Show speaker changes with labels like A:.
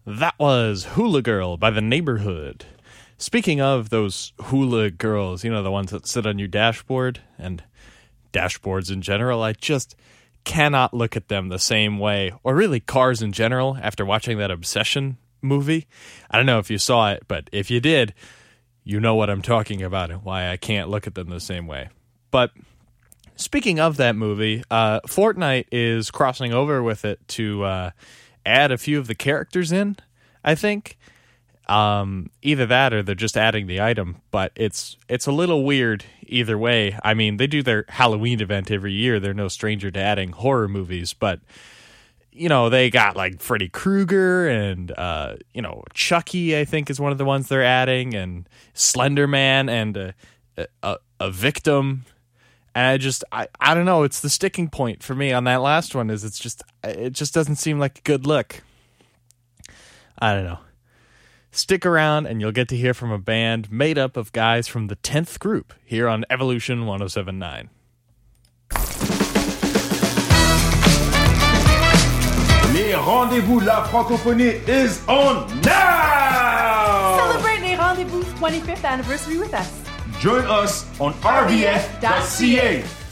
A: That was Hula Girl by The Neighborhood. Speaking of those hula girls, you know, the ones that sit on your dashboard and dashboards in general, I just cannot look at them the same way, or really cars in general, after watching that Obsession movie. I don't know if you saw it, but if you did, you know what I'm talking about and why I can't look at them the same way. But speaking of that movie, Fortnite is crossing over with it to add a few of the characters in, I think. Either that or they're just adding the item, but it's a little weird either way. I mean, they do their Halloween event every year. They're no stranger to adding horror movies, but you know, they got like Freddy Krueger and you know, Chucky, I think is one of the ones they're adding, and Slender Man and a victim. And I don't know, it's the sticking point for me on that last one is it just doesn't seem like a good look. I don't know. Stick around and you'll get to hear from a band made up of guys from the 10th Group here on Evolution 107.9.
B: Les Rendez-vous de la Francophonie is on now!
C: Celebrate Les Rendezvous' 25th anniversary with us.
B: Join us on RVF.ca.